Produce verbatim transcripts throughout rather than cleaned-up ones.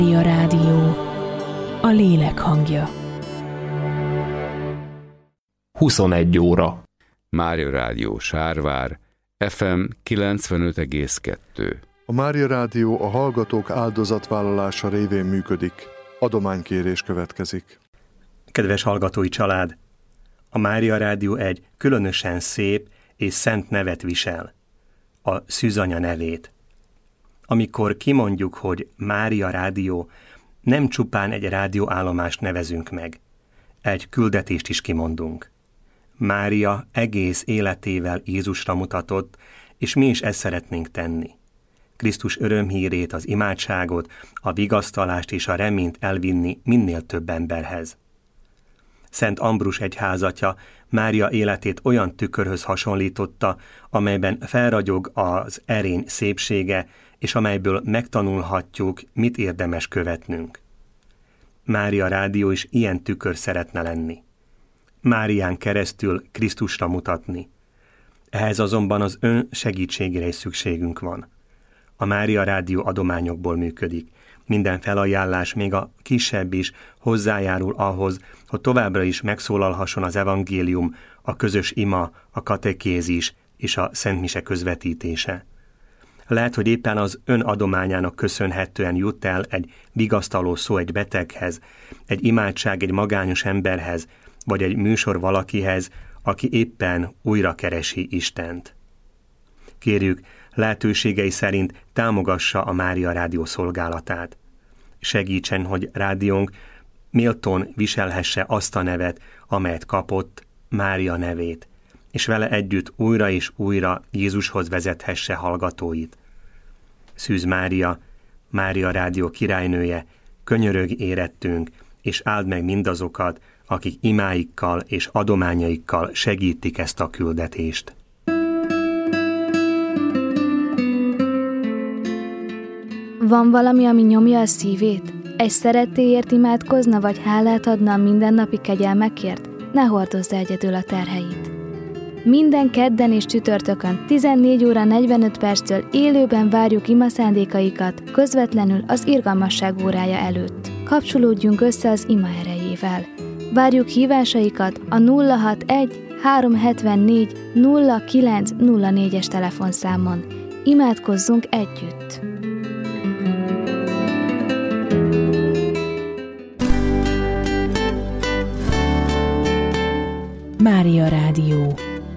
Mária Rádió, a lélek hangja. huszonegy óra. Mária Rádió Sárvár, ef em kilencvenöt egész kettő. A Mária Rádió a hallgatók áldozatvállalása révén működik. Adománykérés következik. Kedves hallgatói család! A Mária Rádió egy különösen szép és szent nevet visel. A Szűzanya nevét. Amikor kimondjuk, hogy Mária Rádió, nem csupán egy rádióállomást nevezünk meg. Egy küldetést is kimondunk. Mária egész életével Jézusra mutatott, és mi is ezt szeretnénk tenni. Krisztus örömhírét, az imádságot, a vigasztalást és a reményt elvinni minél több emberhez. Szent Ambrus egyházatja Mária életét olyan tükörhöz hasonlította, amelyben felragyog az erény szépsége, és amelyből megtanulhatjuk, mit érdemes követnünk. Mária Rádió is ilyen tükör szeretne lenni. Márián keresztül Krisztusra mutatni. Ehhez azonban az ön segítségére is szükségünk van. A Mária Rádió adományokból működik. Minden felajánlás, még a kisebb is hozzájárul ahhoz, hogy továbbra is megszólalhasson az evangélium, a közös ima, a katekézis és a szentmise közvetítése. Lehet, hogy éppen az ön adományának köszönhetően jut el egy vigasztaló szó egy beteghez, egy imádság egy magányos emberhez, vagy egy műsor valakihez, aki éppen újra keresi Istent. Kérjük, lehetőségei szerint támogassa a Mária Rádió szolgálatát. Segítsen, hogy rádiónk méltón viselhesse azt a nevet, amelyet kapott, Mária nevét, és vele együtt újra és újra Jézushoz vezethesse hallgatóit. Szűz Mária, Mária Rádió királynője, könyörög érettünk, és áld meg mindazokat, akik imáikkal és adományaikkal segítik ezt a küldetést. Van valami, ami nyomja a szívét? Egy szerettéért imádkozna, vagy hálát adna a mindennapi kegyelmekért? Ne hordozz egyedül a terheit. Minden kedden és csütörtökön tizennégy óra negyvenöt perctől élőben várjuk ima szándékaikat közvetlenül az irgalmasság órája előtt. Kapcsolódjunk össze az ima erejével. Várjuk hívásaikat a nulla hatvanegy háromszázhetvennégy nulla kilenc nulla négyes telefonszámon. Imádkozzunk együtt! Mária Rádió.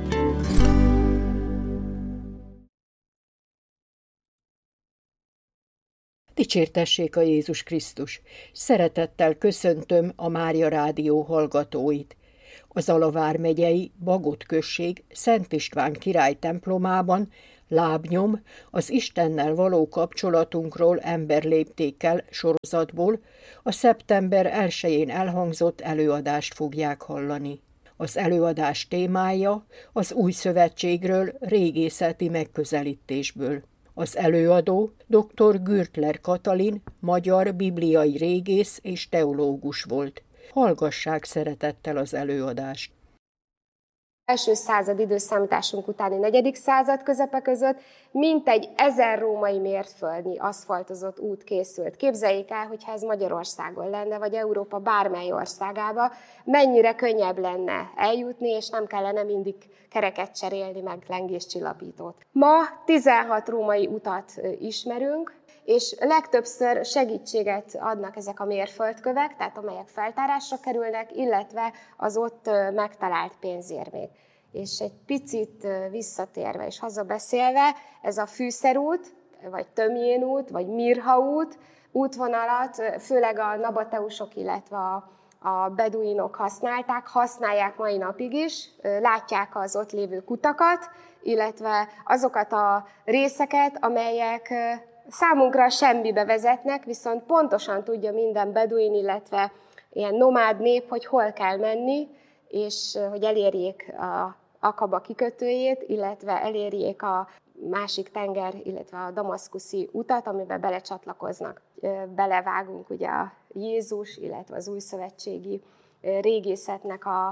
Dicsértessék a Jézus Krisztus! Szeretettel köszöntöm a Mária Rádió hallgatóit. A Zala vármegyei Bagott község Szent István király templomában Lábnyom az Istennel való kapcsolatunkról emberléptékkel sorozatból a szeptember elsején elhangzott előadást fogják hallani. Az előadás témája az Új Szövetségről régészeti megközelítésből. Az előadó dr. Gürtler Katalin, magyar bibliai régész és teológus volt. Hallgassák szeretettel az előadást. Első század időszámításunk utáni negyedik század közepe között mintegy ezer római mérföldnyi aszfaltozott út készült. Képzeljék el, hogyha ez Magyarországon lenne, vagy Európa bármely országába, mennyire könnyebb lenne eljutni, és nem kellene mindig kereket cserélni, meg lengéscsillapítót. Ma tizenhat római utat ismerünk, és legtöbbször segítséget adnak ezek a mérföldkövek, tehát amelyek feltárásra kerülnek, illetve az ott megtalált pénzérmék. És egy picit visszatérve és hazabeszélve, ez a Fűszerút, vagy Tömjén út, vagy Mirha út útvonalat főleg a nabateusok, illetve a, a beduinok használták, használják mai napig is, látják az ott lévő kutakat, illetve azokat a részeket, amelyek számunkra semmibe vezetnek, viszont pontosan tudja minden beduin, illetve ilyen nomád nép, hogy hol kell menni, és hogy elérjék a Akaba kikötőjét, illetve elérjék a másik tenger, illetve a damaszkuszi utat, amiben belecsatlakoznak. Belevágunk ugye a Jézus, illetve az újszövetségi régészetnek a,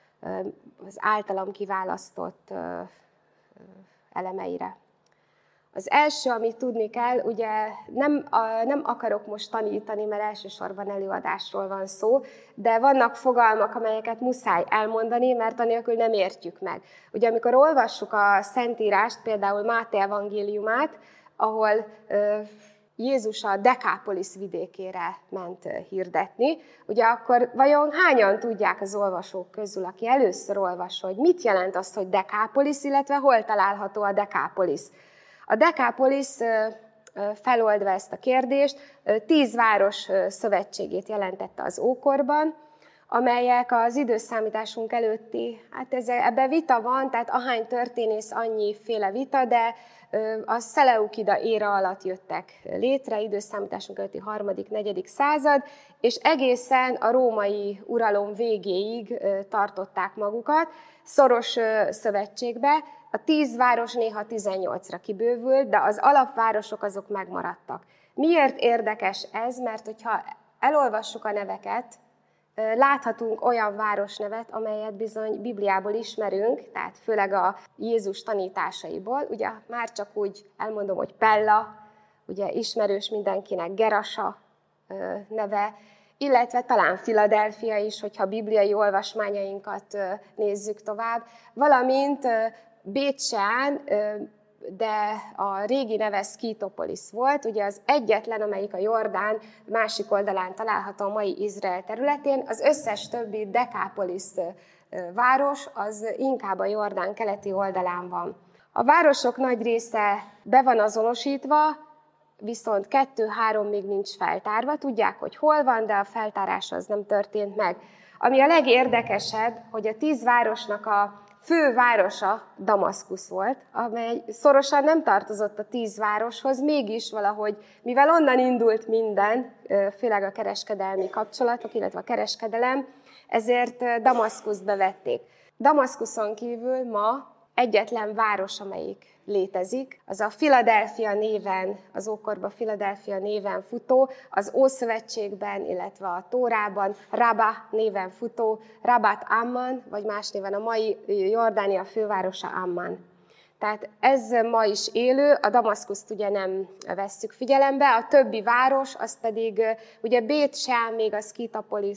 az általam kiválasztott elemeire. Az első, amit tudni kell, ugye nem, a, nem akarok most tanítani, mert elsősorban előadásról van szó, de vannak fogalmak, amelyeket muszáj elmondani, mert anélkül nem értjük meg. Ugye amikor olvassuk a Szentírást, például Máté evangéliumát, ahol ö, Jézus a Dekápolisz vidékére ment hirdetni, ugye akkor vajon hányan tudják az olvasók közül, aki először olvasó, hogy mit jelent az, hogy Dekápolisz, illetve hol található a Dekápolisz? A Dekápolisz, feloldva ezt a kérdést, tíz város szövetségét jelentette az ókorban, amelyek az időszámításunk előtti, hát ez, ebben vita van, tehát ahány történész, annyiféle vita, de a Szeleukida éra alatt jöttek létre, időszámításunk előtti harmadik, negyedik század, és egészen a római uralom végéig tartották magukat szoros szövetségbe. A tíz város néha tizennyolcra kibővült, de az alapvárosok azok megmaradtak. Miért érdekes ez? Mert hogyha elolvassuk a neveket, láthatunk olyan városnevet, amelyet bizony Bibliából ismerünk, tehát főleg a Jézus tanításaiból. Ugye már csak úgy elmondom, hogy Pella, ugye ismerős mindenkinek, Gerasa neve, illetve talán Philadelphia is, hogyha bibliai olvasmányainkat nézzük tovább, valamint Bécsán, de a régi neve Szkítopolis volt, ugye az egyetlen, amelyik a Jordán másik oldalán található a mai Izrael területén, az összes többi Dekápolis város az inkább a Jordán keleti oldalán van. A városok nagy része be van azonosítva, viszont kettő-három még nincs feltárva. Tudják, hogy hol van, de a feltárás az nem történt meg. Ami a legérdekesebb, hogy a tíz városnak a fő városa Damaszkusz volt, amely szorosan nem tartozott a tíz városhoz, mégis valahogy, mivel onnan indult minden, főleg a kereskedelmi kapcsolatok, illetve a kereskedelem, ezért Damaszkuszt bevették. Damaszkuszon kívül ma egyetlen város, amelyik létezik, az a Philadelphia néven, az ókorban Philadelphia néven futó, az Ószövetségben, illetve a Tórában Rabá néven futó, Rabat Amman, vagy más néven a mai Jordánia fővárosa Amman. Tehát ez ma is élő, a Damaszkuszt ugye nem vesszük figyelembe, a többi város, az pedig, ugye Bét sem, még a Szkítopolis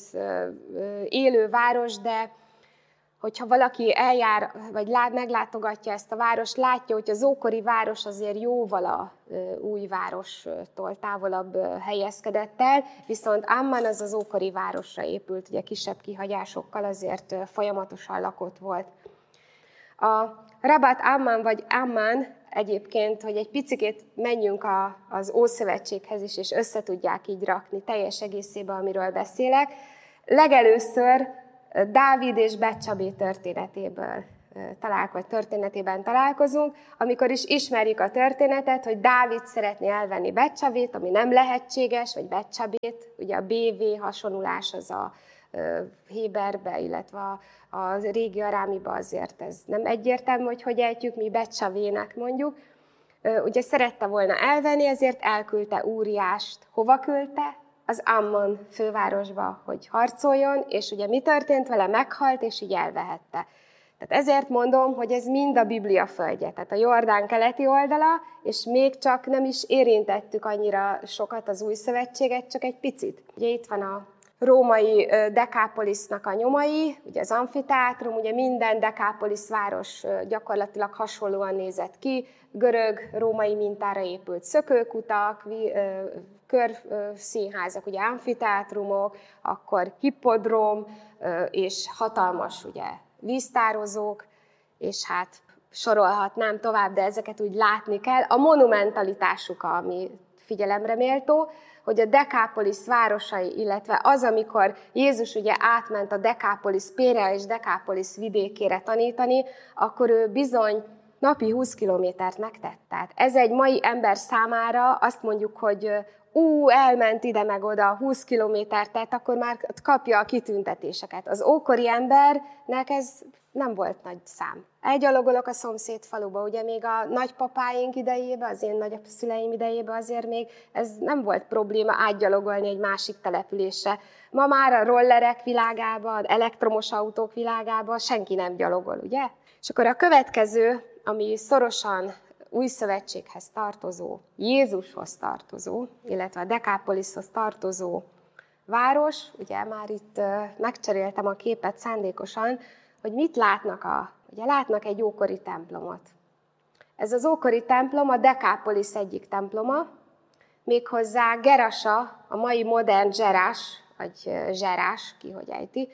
élő város, de hogyha valaki eljár, vagy lát, meglátogatja ezt a várost, látja, hogy az ókori város azért jóval a új várostól távolabb helyezkedett el, viszont Amman az az ókori városra épült, ugye kisebb kihagyásokkal, azért folyamatosan lakott volt. A Rabat Amman vagy Amman egyébként, hogy egy picikét menjünk a, az Ószövetséghez is, és össze tudják így rakni teljes egészében, amiről beszélek. Legelőször Dávid és Betcsabé történetéből találkozunk, történetében találkozunk, amikor is ismerjük a történetet, hogy Dávid szeretné elvenni Betcsabét, ami nem lehetséges, vagy Betcsabét, ugye a bé vé hasonlulás az a héberbe, illetve a, a régi arámiba azért ez nem egyértelmű, hogy hogy ejtjük, mi Betcsavének mondjuk. Ugye szerette volna elvenni, ezért elküldte Úriást. Hova küldte? Az Ammon fővárosba, hogy harcoljon, és ugye mi történt vele? Meghalt, és így elvehette. Tehát ezért mondom, hogy ez mind a Biblia földje, tehát a Jordán keleti oldala, és még csak nem is érintettük annyira sokat az új szövetséget, csak egy picit. Ugye itt van a római Dekápolisznak a nyomai, ugye az amfiteátrum, ugye minden Dekápolisz város gyakorlatilag hasonlóan nézett ki, görög-római mintára épült szökőkutak, körszínházak, ugye amfiteátrumok, akkor hippodróm, és hatalmas ugye víztározók, és hát sorolhatnám tovább, de ezeket úgy látni kell. A monumentalitásuk, ami figyelemre méltó, hogy a Dekápolisz városai, illetve az, amikor Jézus ugye átment a Dekápolisz, Pérea és Dekápolisz vidékére tanítani, akkor ő bizony napi húsz kilométert megtett. Tehát ez egy mai ember számára azt mondjuk, hogy ú, elment ide meg oda húsz kilométert, tehát akkor már kapja a kitüntetéseket. Az ókori embernek ez nem volt nagy szám. Elgyalogolok a szomszéd faluba, ugye még a nagypapáink idejében, az én nagyszüleim idejében azért még ez nem volt probléma átgyalogolni egy másik településre. Ma már a rollerek világában, elektromos autók világában senki nem gyalogol, ugye? És akkor a következő, ami szorosan új szövetséghez tartozó, Jézushoz tartozó, illetve a Dekápoliszhoz tartozó város, ugye már itt megcseréltem a képet szándékosan, hogy mit látnak, a, ugye látnak egy ókori templomot. Ez az ókori templom a Dekápolisz egyik temploma, méghozzá Gerasa, a mai modern Zserás, vagy Zserás, ki hogy ejti,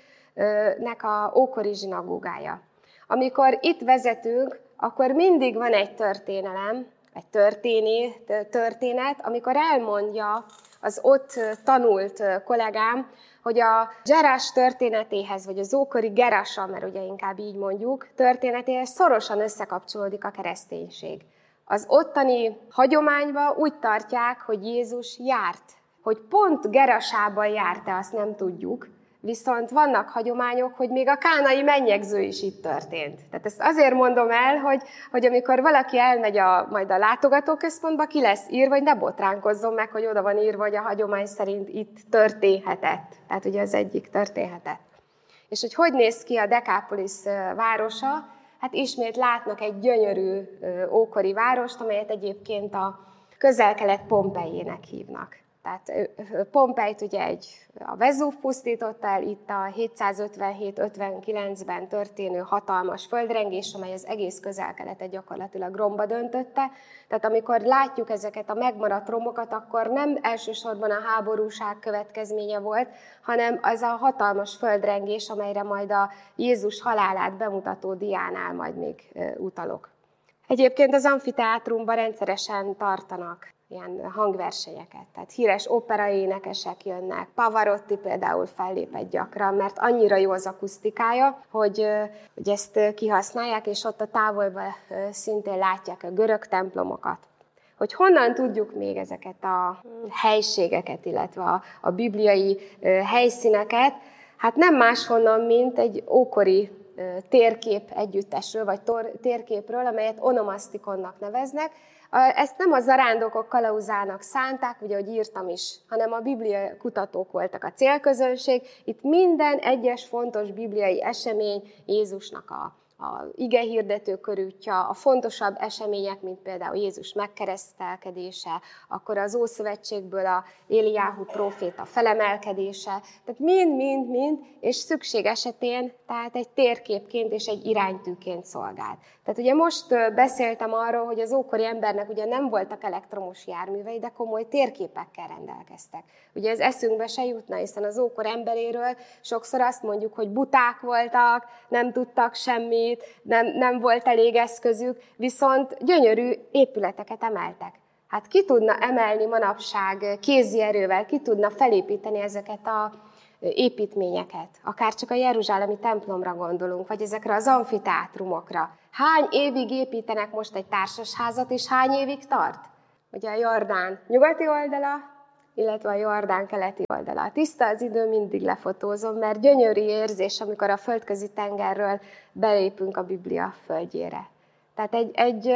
nek a ókori zsinagógája. Amikor itt vezetünk, akkor mindig van egy történelem, egy történé, történet, amikor elmondja az ott tanult kollégám, hogy a Zserás történetéhez, vagy az ókori Gerasa, mert ugye inkább így mondjuk, történetéhez szorosan összekapcsolódik a kereszténység. Az ottani hagyományban úgy tartják, hogy Jézus járt. Hogy pont Gerasában járt-e, azt nem tudjuk, viszont vannak hagyományok, hogy még a kánai mennyegző is itt történt. Tehát ezt azért mondom el, hogy, hogy amikor valaki elmegy a, majd a látogatóközpontba, ki lesz írva, hogy ne botránkozzon meg, hogy oda van írva, hogy a hagyomány szerint itt történhetett. Tehát ugye az egyik történhetett. És hogy hogy néz ki a Dekápolisz városa? Hát ismét látnak egy gyönyörű ókori várost, amelyet egyébként a közel-kelet Pompejének hívnak. Tehát Pompejt ugye egy, a Vezúv pusztította el, itt a hétszázötvenhét ötvenkilencben történő hatalmas földrengés, amely az egész közel-keletet gyakorlatilag romba döntötte. Tehát amikor látjuk ezeket a megmaradt romokat, akkor nem elsősorban a háborúság következménye volt, hanem az a hatalmas földrengés, amelyre majd a Jézus halálát bemutató diánál majd még utalok. Egyébként az amfiteátrumban rendszeresen tartanak ilyen hangversenyeket. Tehát híres operaénekesek jönnek, Pavarotti például fellépett gyakran, mert annyira jó az akusztikája, hogy, hogy ezt kihasználják, és ott a távolban szintén látják a görög templomokat. Hogy honnan tudjuk még ezeket a helységeket, illetve a, a bibliai helyszíneket, hát nem máshonnan, mint egy ókori térkép együttesről, vagy tor, térképről, amelyet onomasztikonnak neveznek. Ezt nem a zarándokok kalauzának szánták, ugye, hogy írtam is, hanem a biblia kutatók voltak a célközönség. Itt minden egyes fontos bibliai esemény, Jézusnak a, a igehirdető körútja, a fontosabb események, mint például Jézus megkeresztelkedése, akkor az Ószövetségből a Éliáhu próféta felemelkedése, tehát mind-mind-mind, és szükség esetén, tehát egy térképként és egy iránytűként szolgált. Tehát ugye most beszéltem arról, hogy az ókori embernek ugye nem voltak elektromos járművei, de komoly térképekkel rendelkeztek. Ugye ez eszünkbe se jutna, hiszen az ókor emberéről sokszor azt mondjuk, hogy buták voltak, nem tudtak semmit, nem, nem volt elég eszközük, viszont gyönyörű épületeket emeltek. Hát ki tudna emelni manapság kézi erővel, ki tudna felépíteni ezeket a építményeket, akár csak a jeruzsálemi templomra gondolunk, vagy ezekre az amfiteátrumokra. Hány évig építenek most egy társasházat, és hány évig tart? Ugye a Jordán nyugati oldala, illetve a Jordán keleti oldala. Tiszta az idő, mindig lefotózom, mert gyönyörű érzés, amikor a földközi tengerről belépünk a Biblia földjére. Tehát egy, egy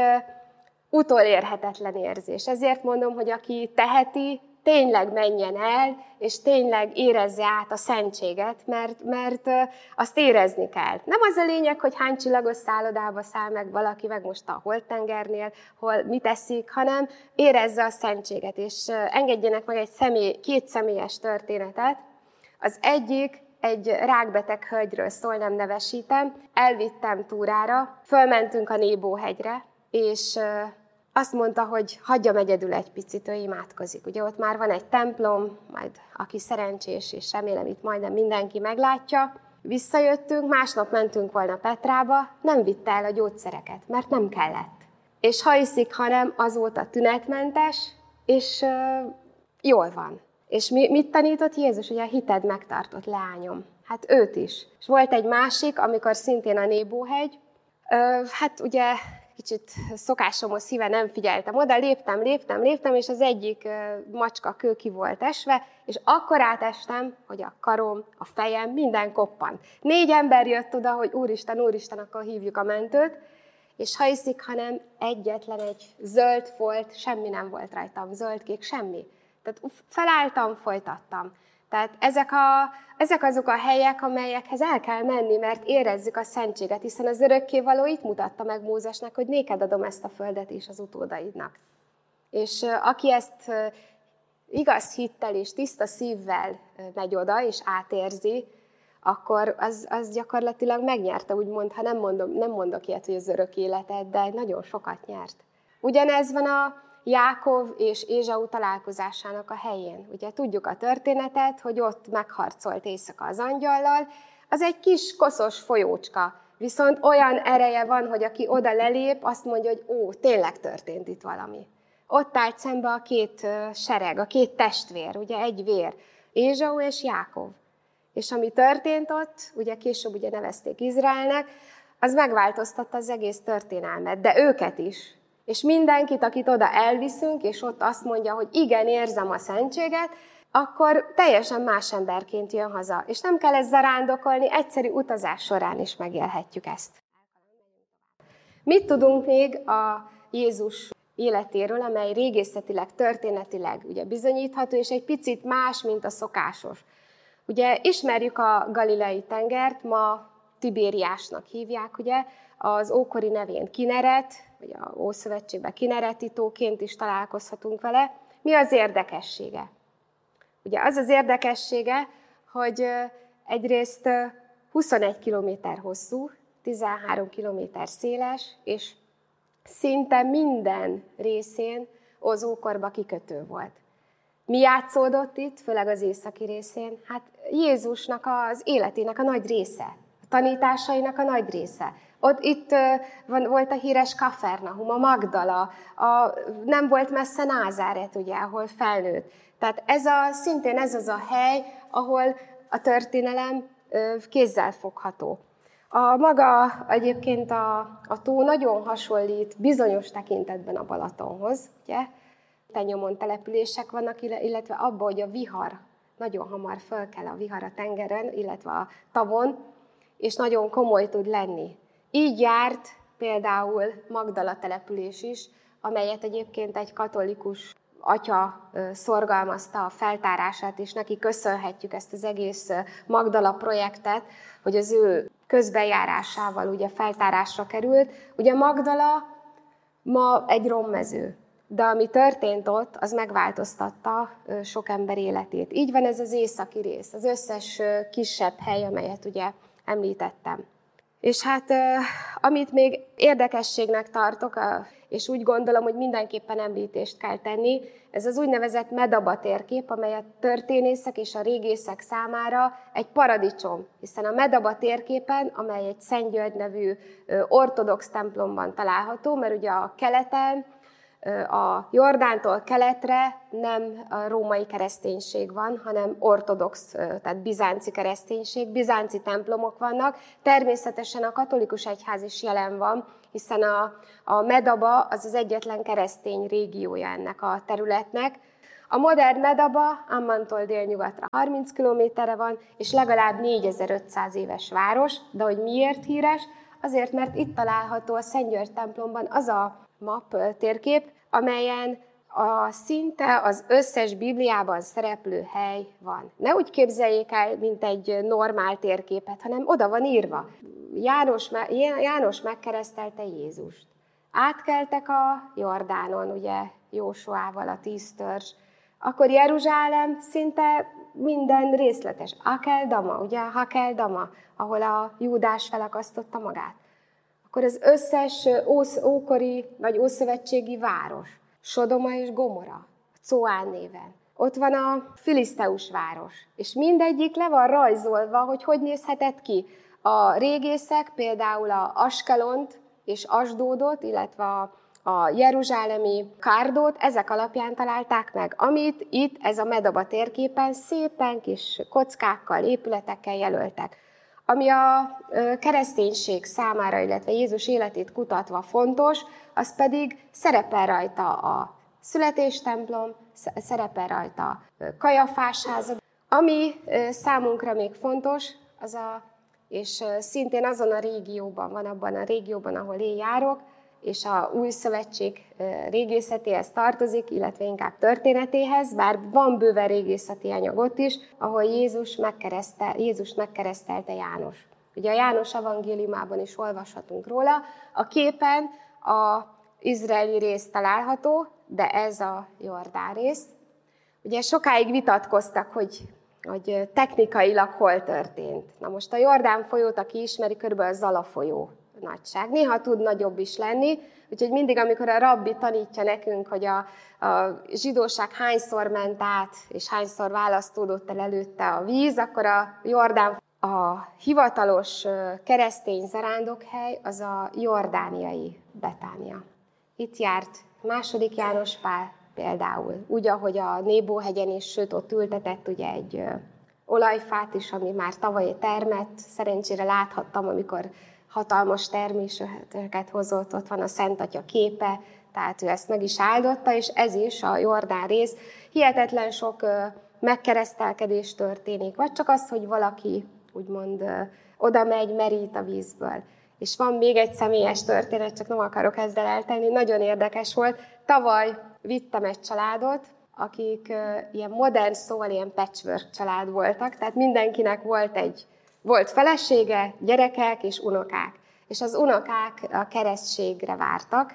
utolérhetetlen érzés. Ezért mondom, hogy aki teheti, tényleg menjen el, és tényleg érezze át a szentséget, mert, mert azt érezni kell. Nem az a lényeg, hogy hány csillagos szállodába száll meg valaki, meg most a holttengernél, hol mit eszik, hanem érezze a szentséget, és engedjenek meg egy személy, két személyes történetet. Az egyik egy rákbeteg hölgyről szól, nem nevesítem, elvittem túrára, fölmentünk a Nébó-hegyre, és azt mondta, hogy hagyjam egyedül egy picit, ő imádkozik. Ugye ott már van egy templom, majd aki szerencsés, és remélem itt majdnem mindenki meglátja. Visszajöttünk, másnap mentünk volna Petrába, nem vitte el a gyógyszereket, mert nem kellett. És ha iszik, hanem azóta tünetmentes, és uh, jól van. És mi, mit tanított Jézus? Ugye a hited megtartott, leányom. Hát őt is. És volt egy másik, amikor szintén a Nébó-hegy, uh, hát ugye kicsit szokásomhoz híve nem figyeltem oda, léptem, léptem, léptem, és az egyik macska kő ki volt esve, és akkor átestem, hogy a karom, a fejem, minden koppant. Négy ember jött oda, hogy úristen, úristen, akkor hívjuk a mentőt, és ha hiszik, hanem egyetlen egy zöld folt, semmi nem volt rajtam, zöld, kék, semmi. Tehát felálltam, folytattam. Tehát ezek, a, ezek azok a helyek, amelyekhez el kell menni, mert érezzük a szentséget, hiszen az örökkévaló itt mutatta meg Mózesnek, hogy néked adom ezt a földet is az utódaidnak. És aki ezt igaz hittel és tiszta szívvel megy oda, és átérzi, akkor az, az gyakorlatilag megnyerte, úgymond, ha nem, mondom, nem mondok ilyet, hogy az örök életet, de nagyon sokat nyert. Ugyanez van a Jákov és Ézsau találkozásának a helyén. Ugye tudjuk a történetet, hogy ott megharcolt éjszaka az angyallal, az egy kis koszos folyócska, viszont olyan ereje van, hogy aki oda lelép, azt mondja, hogy ó, tényleg történt itt valami. Ott állt szembe a két sereg, a két testvér, ugye egy vér, Ézsau és Jákov. És ami történt ott, ugye később ugye nevezték Izraelnek, az megváltoztatta az egész történelmet, de őket is. És mindenkit, akit oda elviszünk, és ott azt mondja, hogy igen, érzem a szentséget, akkor teljesen más emberként jön haza. És nem kell ezt zarándokolni, egyszerű utazás során is megélhetjük ezt. Mit tudunk még a Jézus életéről, amely régészetileg, történetileg ugye bizonyítható, és egy picit más, mint a szokásos. Ugye ismerjük a Galileai tengert, ma Tibériásnak hívják, ugye, az ókori nevén Kineret, vagy a Ószövetségben Kinereti tóként is találkozhatunk vele. Mi az érdekessége? Ugye az az érdekessége, hogy egyrészt huszonegy kilométer hosszú, tizenhárom kilométer széles, és szinte minden részén az ókorba kikötő volt. Mi játszódott itt, főleg az északi részén? Hát Jézusnak az életének a nagy része, a tanításainak a nagy része. Ott itt van, volt a híres Kafarnaum, a Magdala, a, nem volt messze Názáret, ugye, ahol felnőtt. Tehát ez a, szintén ez az a hely, ahol a történelem kézzel fogható. A maga egyébként a, a tó nagyon hasonlít bizonyos tekintetben a Balatonhoz, ugye? Tenyomon települések vannak, illetve abban, hogy a vihar nagyon hamar fölkel a vihar a tengeren, illetve a tavon, és nagyon komoly tud lenni. Így járt például Magdala település is, amelyet egyébként egy katolikus atya szorgalmazta a feltárását, és neki köszönhetjük ezt az egész Magdala projektet, hogy az ő közbenjárásával ugye feltárásra került. Ugye Magdala ma egy rommező, de ami történt ott, az megváltoztatta sok ember életét. Így van ez az északi rész, az összes kisebb hely, amelyet ugye említettem. És hát amit még érdekességnek tartok, és úgy gondolom, hogy mindenképpen említést kell tenni, ez az úgynevezett Medaba térkép, amely a történészek és a régészek számára egy paradicsom, hiszen a Medaba térképen, amely egy Szent György nevű ortodox templomban található, mert ugye a keleten, a Jordántól keletre nem a római kereszténység van, hanem ortodox, tehát bizánci kereszténység, bizánci templomok vannak. Természetesen a katolikus egyház is jelen van, hiszen a, a Medaba az az egyetlen keresztény régiója ennek a területnek. A modern Medaba Ammantól délnyugatra harminc kilométerre van, és legalább négyezer-ötszáz éves város, de hogy miért híres? Azért, mert itt található a Szent György templomban az a map térkép, amelyen a szinte az összes Bibliában szereplő hely van. Ne úgy képzeljék el, mint egy normál térképet, hanem oda van írva. János, János megkeresztelte Jézust. Átkeltek a Jordánon, ugye, Jósuával, a tíz törzs. Akkor Jeruzsálem szinte minden részletes. Akeldama, ugye, Hakeldama, ahol a Júdás felakasztotta magát. Akkor az összes ósz, ókori vagy ószövetségi város, Sodoma és Gomora, Coán néven. Ott van a Filiszteus város, és mindegyik le van rajzolva, hogy hogy nézhetett ki. A régészek például a Askelont és Asdódot, illetve a, a jeruzsálemi Kárdót, ezek alapján találták meg, amit itt ez a Medaba térképen szépen kis kockákkal, épületekkel jelöltek. Ami a kereszténység számára, illetve Jézus életét kutatva fontos, az pedig szerepel rajta a születéstemplom, szerepel rajta a Kajafás háza. Ami számunkra még fontos, az a, és szintén azon a régióban van, abban a régióban, ahol én járok, és a Új Szövetség régészetéhez tartozik, illetve inkább történetéhez, bár van bőven régészeti anyagot is, ahol Jézus megkeresztel, Jézus megkeresztelte János. Ugye a János evangéliumában is olvashatunk róla. A képen a izraeli rész található, de ez a Jordán rész. Ugye sokáig vitatkoztak, hogy, hogy technikailag hol történt. Na most a Jordán folyót, aki ismeri, körülbelül a Zala folyó nagyság. Néha tud nagyobb is lenni, úgyhogy mindig, amikor a rabbi tanítja nekünk, hogy a, a zsidóság hányszor ment át, és hányszor választódott el előtte a víz, akkor a Jordán, a hivatalos keresztény zarándokhely az a jordániai Betánia. Itt járt második János Pál például, úgy, ahogy a Nébó-hegyen is, sőt ott ültetett ugye egy olajfát is, ami már tavaly termett. Szerencsére láthattam, amikor hatalmas terméseket hozott, ott van a Szent Atya képe, tehát ő ezt meg is áldotta, és ez is a Jordán rész. Hihetetlen sok megkeresztelkedés történik, vagy csak az, hogy valaki úgymond oda megy, merít a vízből. És van még egy személyes történet, csak nem akarok ezzel eltenni, nagyon érdekes volt. Tavaly vittem egy családot, akik ilyen modern szóval ilyen patchwork család voltak, tehát mindenkinek volt egy Volt felesége, gyerekek és unokák. És az unokák a keresztségre vártak,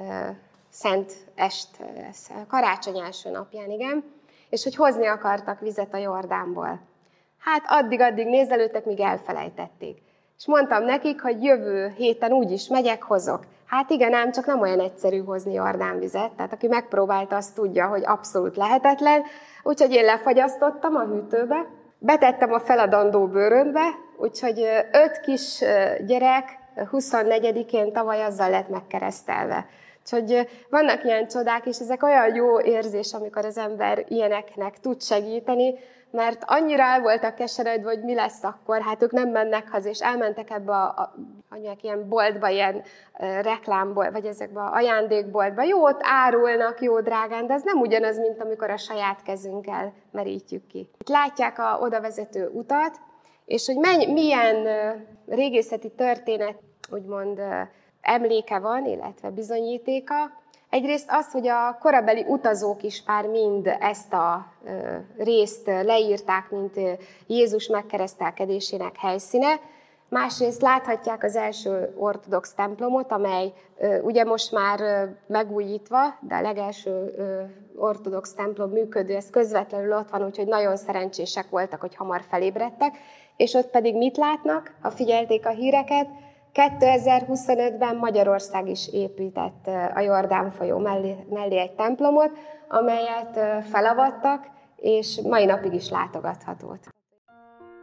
szent est, karácsony első napján, igen, és hogy hozni akartak vizet a Jordánból. Hát addig-addig nézelődtek, míg elfelejtették. És mondtam nekik, hogy jövő héten úgyis megyek, hozok. Hát igen, ám csak nem olyan egyszerű hozni Jordánvizet, tehát aki megpróbálta, azt tudja, hogy abszolút lehetetlen. Úgyhogy én lefagyasztottam a hűtőbe, betettem a feladandó bőröndbe, úgyhogy öt kis gyerek huszonnegyedikén tavaly azzal lett megkeresztelve. Úgyhogy vannak ilyen csodák, és ezek olyan jó érzés, amikor az ember ilyeneknek tud segíteni, mert annyira el voltak keseredve, hogy mi lesz akkor, hát ők nem mennek haza, és elmentek ebbe a, a anyák ilyen boltba, ilyen uh, reklámból, vagy ezekbe a ajándékboltba. Jó, ott árulnak, jó drágán, de ez nem ugyanaz, mint amikor a saját kezünkkel merítjük ki. Itt látják a odavezető utat, és hogy menny, milyen uh, régészeti történet, úgymond uh, emléke van, illetve bizonyítéka. Egyrészt az, hogy a korabeli utazók is már mind ezt a részt leírták, mint Jézus megkeresztelkedésének helyszíne. Másrészt láthatják az első ortodox templomot, amely ugye most már megújítva, de a legelső ortodox templom működő, ez közvetlenül ott van, úgyhogy nagyon szerencsések voltak, hogy hamar felébredtek. És ott pedig mit látnak, ha figyelték a híreket? kétezer-huszonötben Magyarország is épített a Jordán folyó mellé, mellé egy templomot, amelyet felavattak, és mai napig is látogatható.